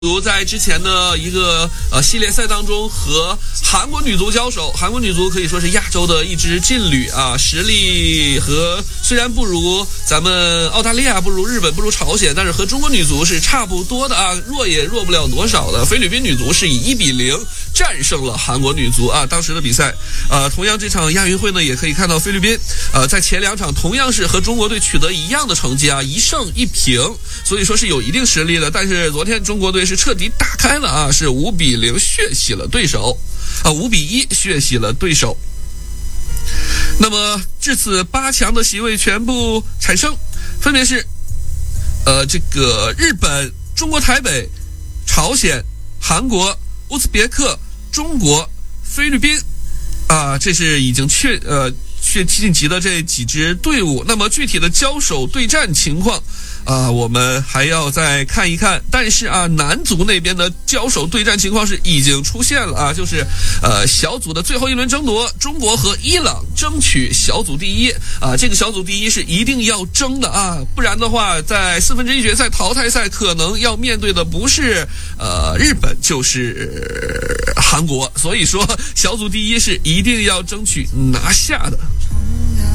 在之前的一个系列赛当中和韩国女足交手，韩国女足可以说是亚洲的一支劲旅啊，实力和虽然不如咱们澳大利亚，不如日本，不如朝鲜，但是和中国女足是差不多的啊，弱也弱不了多少的。菲律宾女足是以1-0战胜了韩国女足啊，当时的比赛，同样这场亚运会呢，也可以看到菲律宾在前2场同样是和中国队取得一样的成绩啊，1胜1平，所以说是有一定实力的。但是昨天中国队是彻底打开了啊，是5-0血洗了对手，5-1血洗了对手。那么至此8强的席位全部产生，分别是这个日本、中国台北、朝鲜、韩国、乌兹别克、中国、菲律宾啊，这是已经确晋级的这几支队伍。那么具体的交手对战情况我们还要再看一看。但是男足那边的交手对战情况是已经出现了啊，就是小组的最后一轮争夺，中国和伊朗争取小组第一啊，这个小组第一是一定要争的啊，不然的话在1/4决赛淘汰赛可能要面对的不是日本就是韩国，所以说小组第一是一定要争取拿下的。